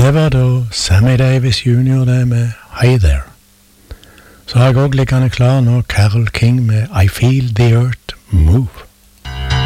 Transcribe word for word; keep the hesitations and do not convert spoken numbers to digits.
Det var da Sammy Davis junior det med Hey There. Så har jeg også liggende klar nå Carole King med I Feel the Earth Move.